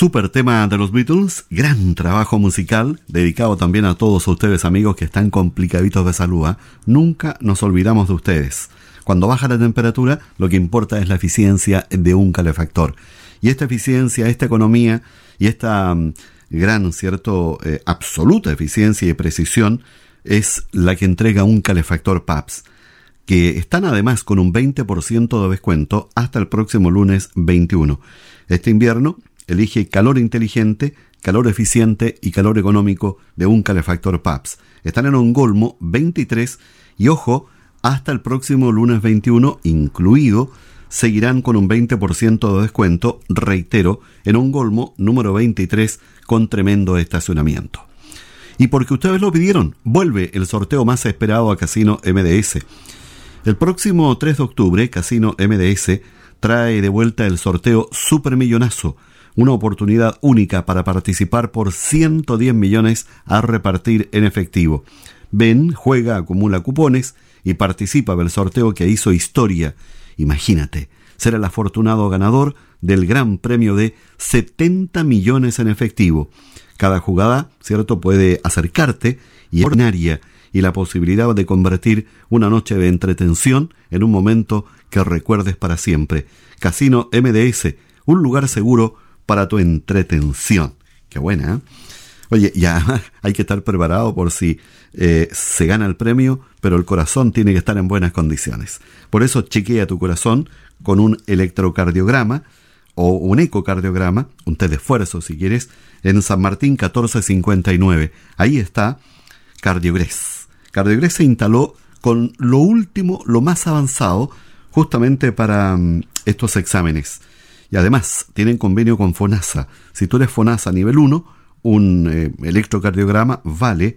Super tema de los Beatles, gran trabajo musical, dedicado también a todos ustedes amigos que están complicaditos de salud, ¿eh? Nunca nos olvidamos de ustedes. Cuando baja la temperatura, lo que importa es la eficiencia de un calefactor. Y esta eficiencia, esta economía y esta gran, absoluta eficiencia y precisión es la que entrega un calefactor PAPS, que están además con un 20% de descuento hasta el próximo lunes 21. Este invierno, elige calor inteligente, calor eficiente y calor económico de un calefactor PAPS. Están en Ongolmo 23 y ojo, hasta el próximo lunes 21 incluido, seguirán con un 20% de descuento, reitero, en Ongolmo número 23 con tremendo estacionamiento. Y porque ustedes lo pidieron, vuelve el sorteo más esperado a Casino MDS. El próximo 3 de octubre, Casino MDS trae de vuelta el sorteo Supermillonazo, una oportunidad única para participar por 110 millones a repartir en efectivo. Ven, juega, acumula cupones y participa del sorteo que hizo historia. Imagínate, ser el afortunado ganador del gran premio de 70 millones en efectivo. Cada jugada, puede acercarte y ordinaria y la posibilidad de convertir una noche de entretención en un momento que recuerdes para siempre. Casino MDS, un lugar seguro para tu entretención. Qué buena, ¿eh? Oye, ya hay que estar preparado por si se gana el premio, pero el corazón tiene que estar en buenas condiciones. Por eso chequea tu corazón con un electrocardiograma o un ecocardiograma, un test de esfuerzo si quieres, en San Martín 1459. Ahí está Cardiogres. Cardiogres se instaló con lo último, lo más avanzado, justamente para estos exámenes. Y además tienen convenio con FONASA. Si tú eres FONASA nivel 1, un electrocardiograma vale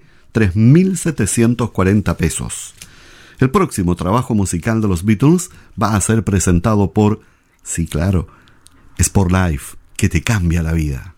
3.740 pesos. El próximo trabajo musical de los Beatles va a ser presentado por, sí claro, Sport Life, que te cambia la vida.